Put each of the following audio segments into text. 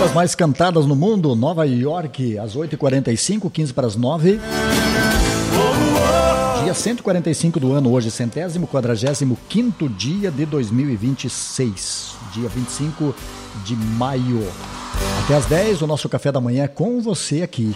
músicas mais cantadas no mundo, Nova York, às 8h45, 15 para as 9. Dia 145 do ano hoje, 145º dia de 2026, dia 25 de maio. Até às 10, o nosso café da manhã é com você aqui.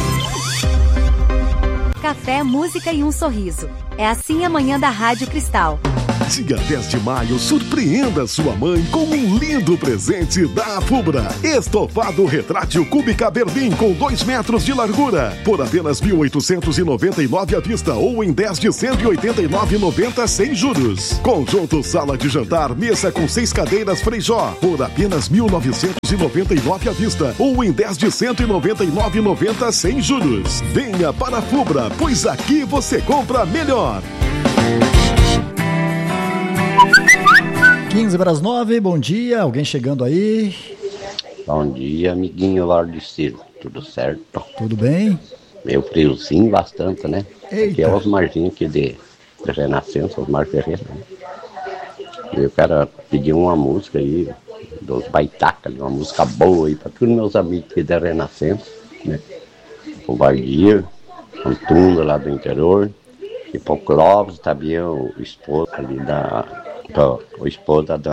Café, música e um sorriso. É assim a manhã da Rádio Cristal. Dia 10 de maio, surpreenda sua mãe com um lindo presente da Afubra. Estofado retrátil Cúbica Berlim com 2 metros de largura. Por apenas R$ 1.899 à vista ou em 10 de R$ 189,90 sem juros. Conjunto sala de jantar, mesa com 6 cadeiras Freijó. Por apenas R$ 1.999 à vista ou em 10 de R$ 199,90 sem juros. Venha para a Afubra, pois aqui você compra melhor. 15 para as 9, bom dia, alguém chegando aí? Bom dia, amiguinho Lorde-Ciro, tudo certo? Tudo bem? Meio friozinho bastante, né? Eita. Aqui é o Osmarzinho aqui de Renascença, Osmar Ferreira, né? Eu quero pedir uma música aí, dos Baitacas, uma música boa aí para todos meus amigos aqui da Renascença, né? O Valdir, Antuna lá do interior, e para o Clóvis também, o esposo ali o esposo da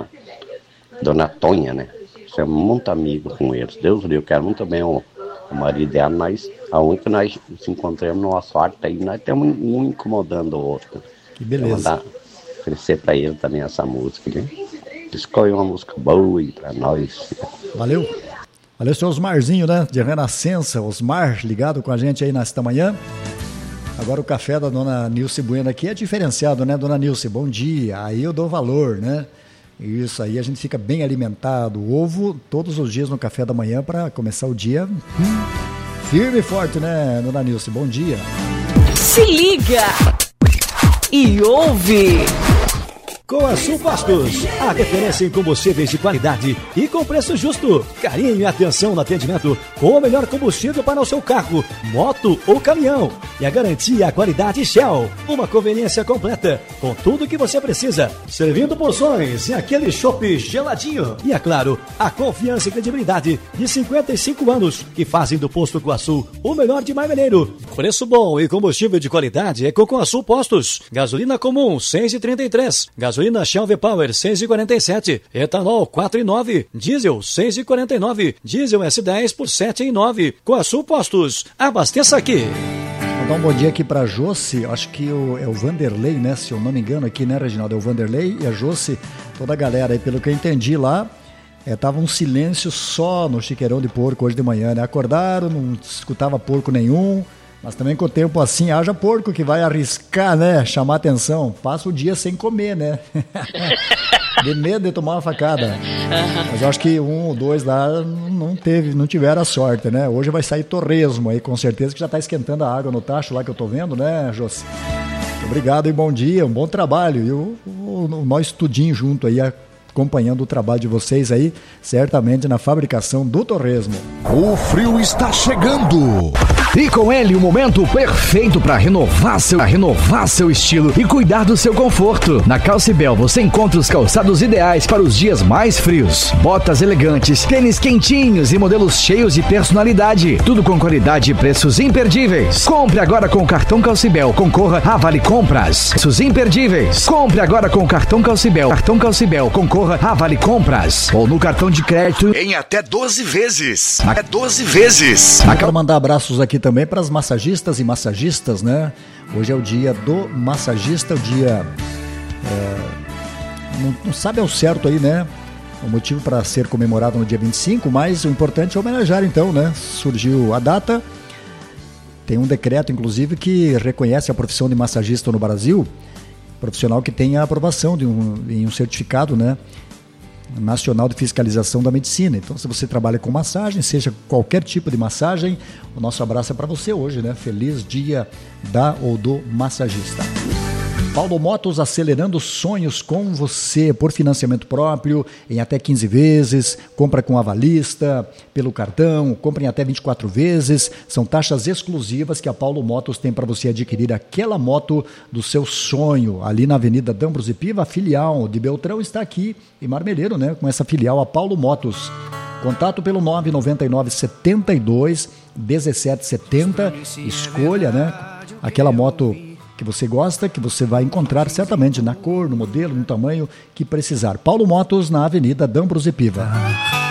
dona Tonha, né? Você é muito amigo com eles. Deus livre, eu quero muito bem o marido dela, mas a única que nós se encontramos no asfalto aí, nós estamos um incomodando o outro. Que beleza. Oferecer para ele também essa música, né? Escolhe uma música boa aí para nós. Valeu. Valeu, seu Osmarzinho, né? De Renascença, Osmar, ligado com a gente aí nesta manhã. Agora o café da dona Nilce Bueno aqui é diferenciado, né, dona Nilce? Bom dia, aí eu dou valor, né? Isso aí, a gente fica bem alimentado. Ovo todos os dias no café da manhã para começar o dia firme e forte, né, dona Nilce? Bom dia. Se liga e ouve. Coaçu Postos, a referência em combustíveis de qualidade e com preço justo. Carinho e atenção no atendimento com o melhor combustível para o seu carro, moto ou caminhão. E a garantia, a qualidade Shell. Uma conveniência completa com tudo o que você precisa. Servindo porções e aquele chopp geladinho. E é claro, a confiança e credibilidade de 55 anos que fazem do Posto Coaçu o melhor de Marmeleiro. Preço bom e combustível de qualidade é com Coaçu Postos. Gasolina comum, 6,33. Gasolina Shell V-Power 6,47, etanol 4,9, diesel 6,49, diesel S10 por 7,9. Coaçu Postos, abasteça aqui. Vou dar um bom dia aqui para a Josi, acho que é o Vanderlei, né? Se eu não me engano aqui, né, Reginaldo? É o Vanderlei e a Josi, toda a galera aí, pelo que eu entendi lá, tava um silêncio só no chiqueirão de porco hoje de manhã, né? Acordaram, não escutava porco nenhum. Mas também com o tempo assim, haja porco que vai arriscar, né? Chamar atenção. Passa o dia sem comer, né? De medo de tomar uma facada. Mas eu acho que 1 ou 2 lá não tiveram a sorte, né? Hoje vai sair torresmo aí, com certeza, que já tá esquentando a água no tacho lá que eu tô vendo, né, José? Obrigado e bom dia, um bom trabalho. E nós tudinho junto aí, acompanhando o trabalho de vocês aí, certamente na fabricação do torresmo. O frio está chegando! E com ele o momento perfeito para renovar seu estilo e cuidar do seu conforto. Na Calcibel você encontra os calçados ideais para os dias mais frios. Botas elegantes, tênis quentinhos e modelos cheios de personalidade. Tudo com qualidade e preços imperdíveis. Compre agora com o cartão Calcibel. Concorra a Vale Compras. Preços imperdíveis. Compre agora com o cartão Calcibel. Cartão Calcibel. Concorra a Vale Compras. Ou no cartão de crédito em até 12 vezes. Até 12 vezes. Quero mandar abraços aqui também para as massagistas e massagistas, né? Hoje é o dia do massagista, o dia... não sabe ao certo aí, né? O motivo para ser comemorado no dia 25, mas o importante é homenagear então, né? Surgiu a data, tem um decreto, inclusive, que reconhece a profissão de massagista no Brasil, profissional que tem a aprovação em um certificado, né? Nacional de Fiscalização da Medicina. Então, se você trabalha com massagem, seja qualquer tipo de massagem, o nosso abraço é para você hoje, né? Feliz dia da ou do massagista. Paulo Motos, acelerando sonhos com você, por financiamento próprio, em até 15 vezes, compra com avalista, pelo cartão, compra em até 24 vezes, são taxas exclusivas que a Paulo Motos tem para você adquirir aquela moto do seu sonho, ali na Avenida D'Ambrosio Piva, a filial de Beltrão está aqui em Marmeleiro, né, com essa filial, a Paulo Motos. Contato pelo 999 72 1770. Escolha, né? Aquela moto que você gosta, que você vai encontrar certamente na cor, no modelo, no tamanho que precisar. Paulo Motos, na Avenida D'Ambrosio Piva.